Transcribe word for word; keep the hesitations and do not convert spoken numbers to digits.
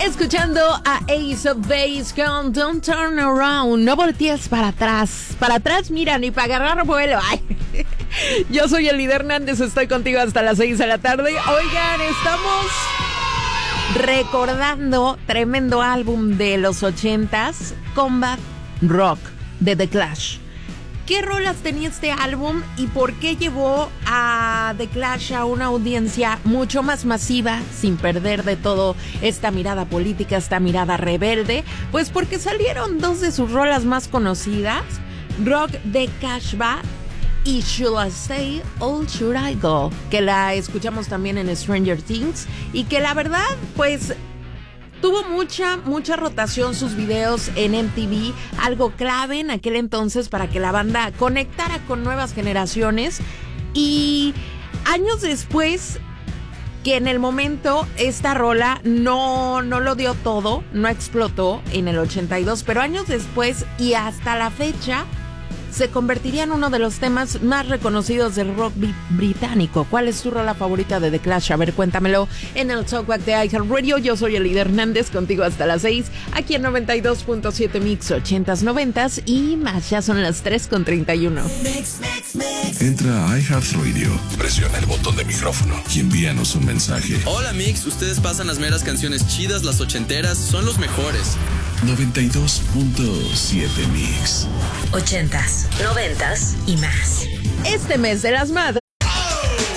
Escuchando a Ace of Base con Don't Turn Around. No voltees para atrás. Para atrás, mira, ni para agarrar vuelo. Ay. Yo soy Eli Hernández, estoy contigo hasta las seis de la tarde. Oigan, estamos recordando tremendo álbum de los ochentas, Combat Rock, de The Clash. ¿Qué rolas tenía este álbum y por qué llevó a The Clash a una audiencia mucho más masiva, sin perder de todo esta mirada política, esta mirada rebelde? Pues porque salieron dos de sus rolas más conocidas, Rock de Casbah y Should I Stay or Should I Go, que la escuchamos también en Stranger Things y que la verdad, pues tuvo mucha, mucha rotación sus videos en M T V, algo clave en aquel entonces para que la banda conectara con nuevas generaciones. Y años después, que en el momento esta rola no, no lo dio todo, no explotó en el ochenta y dos, pero años después y hasta la fecha se convertiría en uno de los temas más reconocidos del rock británico. ¿Cuál es tu rola favorita de The Clash? A ver, cuéntamelo en el Talkback de iHeartRadio. Yo soy Eli Hernández, contigo hasta las seis, aquí en noventa y dos punto siete Mix, ochentas, noventas y más. Ya son las tres con treinta y uno. Mix, mix, mix. Entra a iHeartRadio, presiona el botón de micrófono y envíanos un mensaje. Hola Mix, ustedes pasan las meras canciones chidas, las ochenteras, son los mejores. noventa y dos punto siete Mix. Ochentas, noventas y más. Este mes de las madres